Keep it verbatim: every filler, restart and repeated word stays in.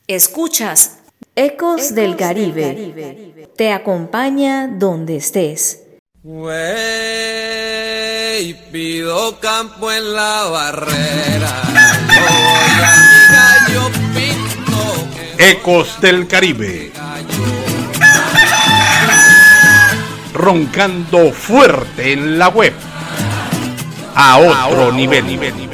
Escuchas Ecos del Caribe. Te acompaña donde estés. Wey, pido campo en la barrera. Yo voy a mi gallo pinto. Ecos del Caribe. Roncando fuerte en la web. A otro, a otro nivel. nivel, nivel.